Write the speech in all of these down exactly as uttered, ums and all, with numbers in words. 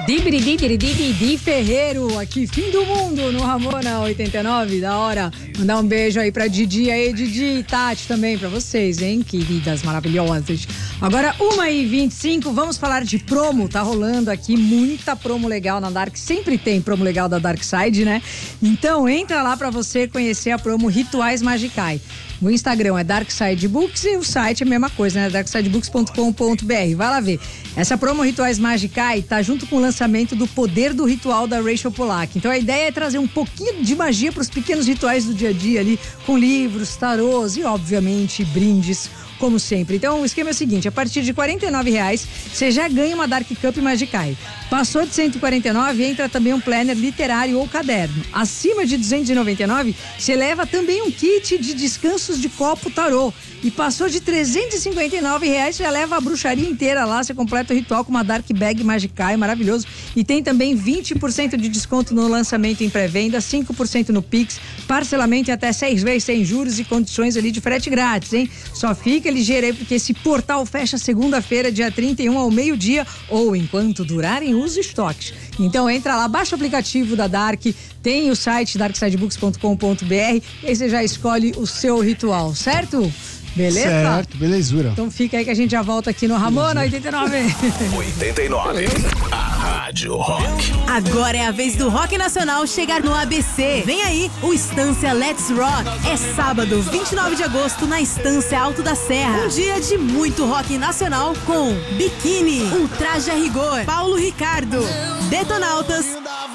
Di Ferreiro, aqui, fim do mundo no Ramona oitenta e nove, da hora. Mandar um beijo aí pra Didi aí, Didi e Tati também pra vocês, hein, queridas maravilhosas. Agora, uma e vinte e cinco, vamos falar de promo, tá rolando aqui muita promo legal na Dark, sempre tem promo legal da Dark Side, né? Então, entra lá pra você conhecer a promo Rituais Magicai. O Instagram é Darkside Books e o site é a mesma coisa, né? darkside books ponto com ponto b r. Vai lá ver. Essa promo Rituais Magicai tá junto com o lançamento do Poder do Ritual da Rachel Pollack. Então a ideia é trazer um pouquinho de magia para os pequenos rituais do dia a dia ali, com livros, tarôs e, obviamente, brindes, como sempre. Então o esquema é o seguinte: a partir de quarenta e nove reais você já ganha uma Dark Cup Magicai. Passou de cento e quarenta e nove, entra também um planner literário ou caderno. Acima de duzentos e noventa e nove, você leva também um kit de descansos de copo tarô. E passou de trezentos e cinquenta e nove reais, você já leva a bruxaria inteira lá, você completa o ritual com uma Dark Bag Magicai, maravilhoso. E tem também vinte por cento de desconto no lançamento em pré-venda, cinco por cento no Pix, parcelamento em até seis vezes sem juros e condições ali de frete grátis, hein? Só fica ligeiro aí, porque esse portal fecha segunda-feira, dia trinta e um ao meio-dia, ou enquanto durarem os estoques. Então entra lá, baixa o aplicativo da Dark, tem o site darkside books ponto com ponto b r e aí você já escolhe o seu ritual, certo? Beleza? Certo, belezura. Então fica aí que a gente já volta aqui no Ramona oitenta e nove. oitenta e nove, a Rádio Rock. Agora é a vez do rock nacional chegar no A B C. Vem aí o Estância Let's Rock. É sábado, vinte e nove de agosto, na Estância Alto da Serra. Um dia de muito rock nacional com Biquíni, Ultraje a Rigor, Paulo Ricardo, Detonautas,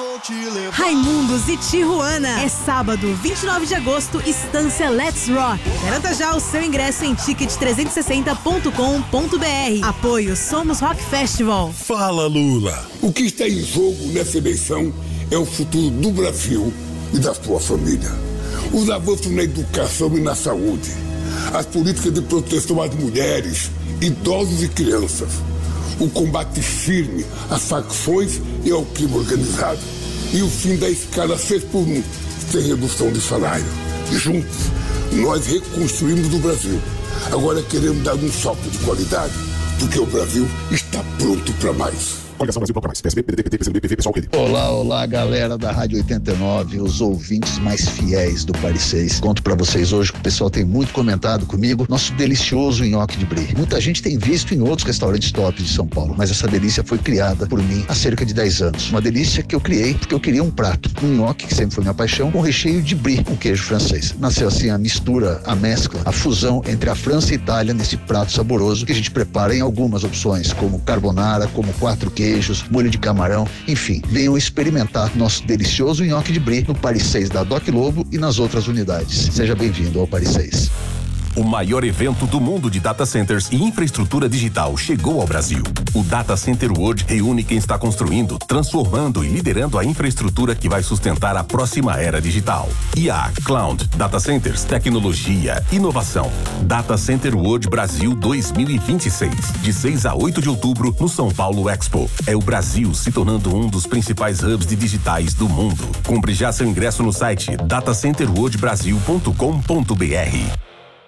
Raimundos e Tijuana. É sábado, vinte e nove de agosto, Estância Let's Rock. Garanta já o seu ingresso em ticket trezentos e sessenta ponto com ponto b r. Apoio Somos Rock Festival. Fala, Lula. O que está em jogo nessa eleição é o futuro do Brasil e da sua família. Os avanços na educação e na saúde. As políticas de proteção às mulheres, idosos e crianças. O combate firme às facções e ao crime organizado. E o fim da escala seis por um, sem redução de salário. Juntos, nós reconstruímos o Brasil. Agora queremos dar um salto de qualidade, porque o Brasil está pronto para mais. Coligação Brasil Bloco Mais, P S B, P D T, P C B, P V, Pessoal Rede. Olá, olá, galera da Rádio oitenta e nove, os ouvintes mais fiéis do Paris seis. Conto pra vocês hoje que o pessoal tem muito comentado comigo, nosso delicioso nhoque de brie. Muita gente tem visto em outros restaurantes top de São Paulo, mas essa delícia foi criada por mim há cerca de dez anos. Uma delícia que eu criei porque eu queria um prato, um nhoque, que sempre foi minha paixão, com recheio de brie, com queijo francês. Nasceu assim a mistura, a mescla, a fusão entre a França e a Itália nesse prato saboroso que a gente prepara em algumas opções, como carbonara, como quatro queijos, queijos, molho de camarão, enfim, venham experimentar nosso delicioso nhoque de brie no Paris seis da Doc Lobo e nas outras unidades. Seja bem-vindo ao Paris seis. O maior evento do mundo de data centers e infraestrutura digital chegou ao Brasil. O Data Center World reúne quem está construindo, transformando e liderando a infraestrutura que vai sustentar a próxima era digital. I A, Cloud, Data Centers, tecnologia, inovação. Data Center World Brasil dois mil e vinte e seis, de seis a oito de outubro no São Paulo Expo. É o Brasil se tornando um dos principais hubs de digitais do mundo. Compre já seu ingresso no site data center world brasil ponto com ponto b r.